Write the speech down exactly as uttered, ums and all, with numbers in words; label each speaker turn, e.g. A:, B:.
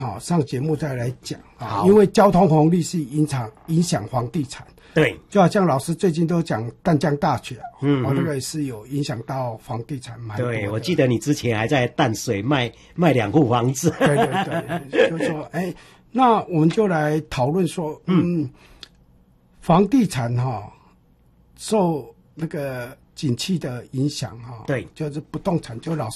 A: 啊，上节目再来讲啊，因为交通红利是影响影响房地产。
B: 对，
A: 就好像老师最近都讲淡江大桥，
B: 嗯，
A: 哦，那个也是有影响到房地产蛮多的。
B: 对，我记得你之前还在淡水卖卖两户房子。
A: 对对对，就说哎，那我们就来讨论说，嗯，嗯房地产哈、哦、受那个景气的影响哈、哦，
B: 对，
A: 就是不动产，就老师